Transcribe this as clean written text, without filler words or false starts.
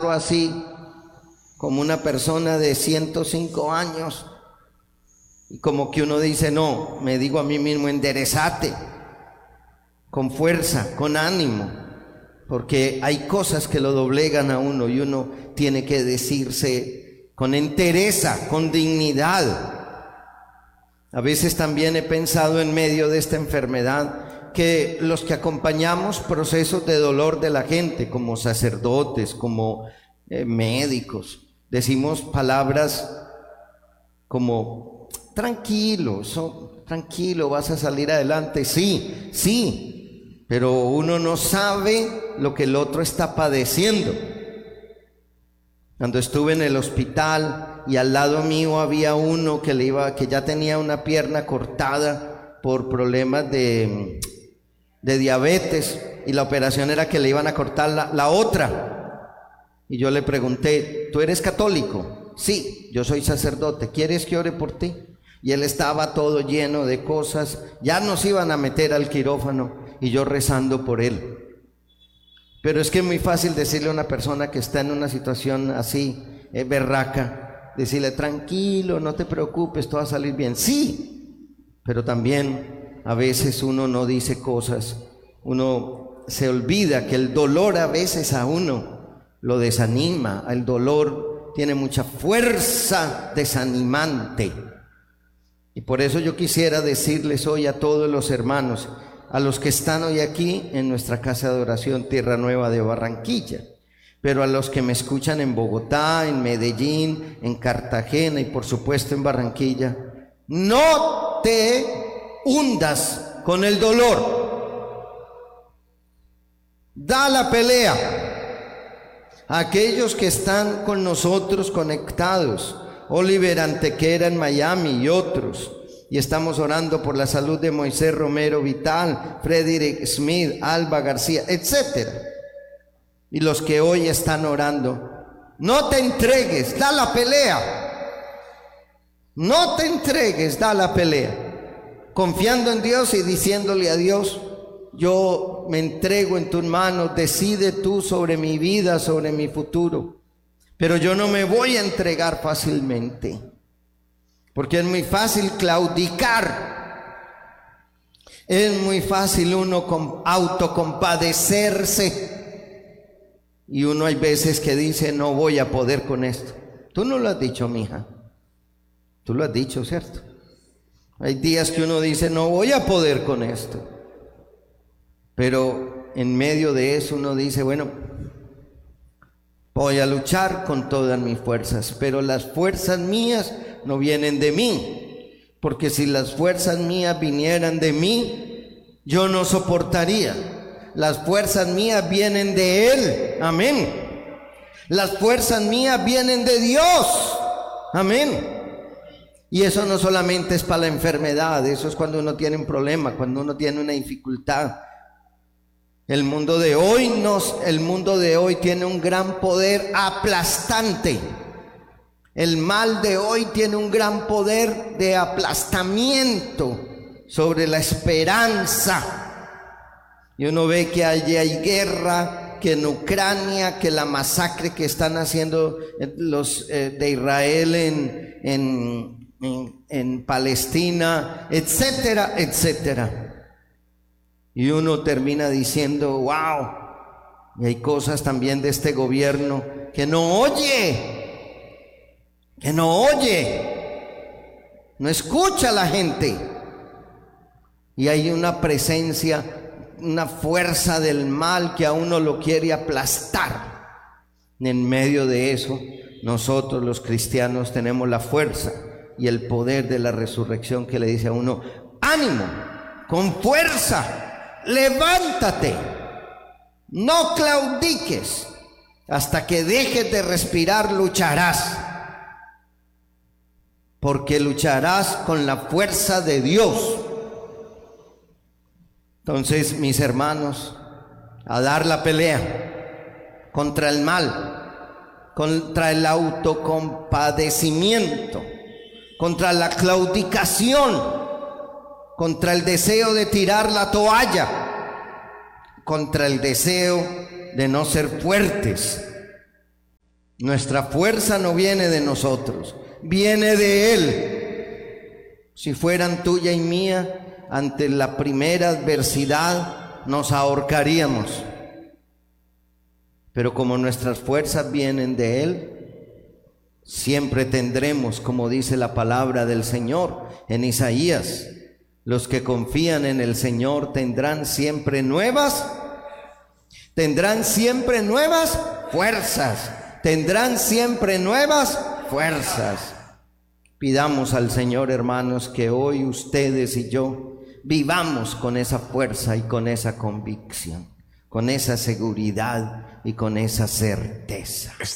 trato así como una persona de 105 años y como que uno dice, no, me digo a mí mismo, enderezate, con fuerza, con ánimo, porque hay cosas que lo doblegan a uno y uno tiene que decirse con entereza, con dignidad. A veces también he pensado en medio de esta enfermedad que los que acompañamos procesos de dolor de la gente, como sacerdotes, como médicos, decimos palabras como tranquilo, tranquilo, vas a salir adelante. Sí, sí, pero uno no sabe lo que el otro está padeciendo. Cuando estuve en el hospital y al lado mío había uno que ya tenía una pierna cortada por problemas de diabetes, y la operación era que le iban a cortar la otra. Y yo le pregunté, ¿tú eres católico? Sí, yo soy sacerdote, ¿quieres que ore por ti? Y él estaba todo lleno de cosas, ya nos iban a meter al quirófano y yo rezando por él. Pero es que es muy fácil decirle a una persona que está en una situación así, berraca, decirle, tranquilo, no te preocupes, todo va a salir bien. Sí, pero también a veces uno no dice cosas, uno se olvida que el dolor a veces a uno lo desanima, el dolor tiene mucha fuerza desanimante. Y por eso yo quisiera decirles hoy a todos los hermanos, a los que están hoy aquí en nuestra casa de oración Tierra Nueva de Barranquilla, pero a los que me escuchan en Bogotá, en Medellín, en Cartagena y por supuesto en Barranquilla, no te hundas con el dolor, da la pelea. A aquellos que están con nosotros conectados, Oliver Antequera en Miami y otros, y estamos orando por la salud de Moisés Romero Vital, Frederick Smith, Alba García, etcétera. Y los que hoy están orando, no te entregues, da la pelea. No te entregues, da la pelea. Confiando en Dios y diciéndole a Dios, yo me entrego en tus manos, decide tú sobre mi vida, sobre mi futuro. Pero yo no me voy a entregar fácilmente. Porque es muy fácil claudicar, es muy fácil uno autocompadecerse, y uno hay veces que dice, no voy a poder con esto. Tú no lo has dicho, mija, tú lo has dicho, ¿cierto? Hay días que uno dice, no voy a poder con esto, pero en medio de eso uno dice, bueno, voy a luchar con todas mis fuerzas, pero las fuerzas mías no vienen de mí, porque si las fuerzas mías vinieran de mí, yo no soportaría. Las fuerzas mías vienen de Él, amén. Las fuerzas mías vienen de Dios, amén. Y eso no solamente es para la enfermedad, eso es cuando uno tiene un problema, cuando uno tiene una dificultad. El mundo de hoy tiene un gran poder aplastante. El mal de hoy tiene un gran poder de aplastamiento sobre la esperanza. Y uno ve que allí hay guerra, que en Ucrania, que la masacre que están haciendo los de Israel en Palestina, etcétera, etcétera. Y uno termina diciendo, wow, y hay cosas también de este gobierno que no oye, no escucha a la gente. Y hay una presencia, una fuerza del mal que a uno lo quiere aplastar. En medio de eso, nosotros los cristianos tenemos la fuerza y el poder de la resurrección que le dice a uno, ánimo, con fuerza, levántate, no claudiques, hasta que dejes de respirar lucharás, porque lucharás con la fuerza de Dios. Entonces, mis hermanos, a dar la pelea contra el mal, contra el autocompadecimiento, contra la claudicación, contra el deseo de tirar la toalla, contra el deseo de no ser fuertes. Nuestra fuerza no viene de nosotros, viene de Él. Si fueran tuya y mía, ante la primera adversidad nos ahorcaríamos. Pero como nuestras fuerzas vienen de Él, siempre tendremos, como dice la palabra del Señor en Isaías, los que confían en el Señor tendrán siempre nuevas fuerzas. Tendrán siempre nuevas fuerzas. Pidamos al Señor, hermanos, que hoy ustedes y yo vivamos con esa fuerza y con esa convicción, con esa seguridad y con esa certeza.